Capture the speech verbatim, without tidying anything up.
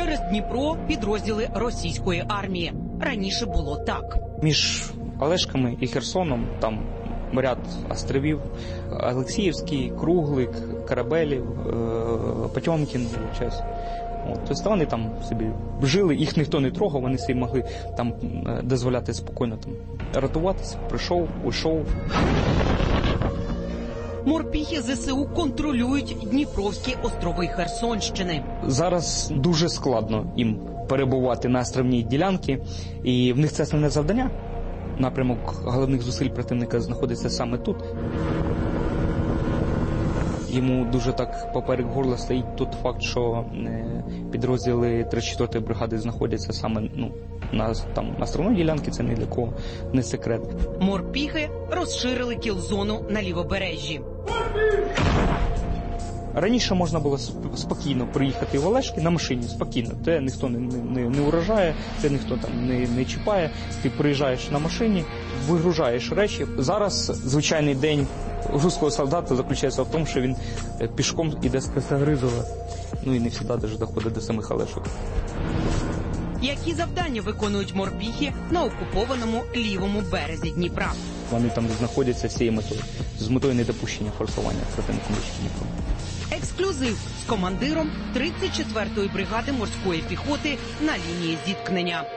Через Дніпро підрозділи російської армії. Раніше було так. Між Олешками і Херсоном там ряд островів: Олексіївський, Круглик, Корабелів, Потьомкін. Тобто вони там собі жили, їх ніхто не трогав, вони собі могли там дозволяти спокійно там рятуватися. Прийшов, уйшов. Морпіхи ЗСУ контролюють Дніпровські острови Херсонщини. Зараз дуже складно їм перебувати на островній ділянці, і в них це основне завдання. Напрямок головних зусиль противника знаходиться саме тут. Йому дуже так поперек горла стоїть тот факт, що підрозділи тридцять четвертої бригади знаходяться саме ну, на, там, на островній ділянці, це ні для кого не секрет. Морпіхи розширили кіл-зону на лівобережжі. Раніше можна було спокійно приїхати в Олешки на машині, спокійно. Те ніхто не, не, не уражає, те ніхто там не, не чіпає. Ти приїжджаєш на машині, вигружаєш речі. Зараз звичайний день руського солдата заключається в тому, що він пішком іде з Косогризова. Ну і не завжди навіть доходить до самих Олешок. Які завдання виконують морпіхи на окупованому лівому березі Дніпра? Вони там знаходяться з цією метою, з метою недопущення форсування противником Дніпра. Ексклюзив з командиром тридцять четвертої бригади морської піхоти на лінії зіткнення.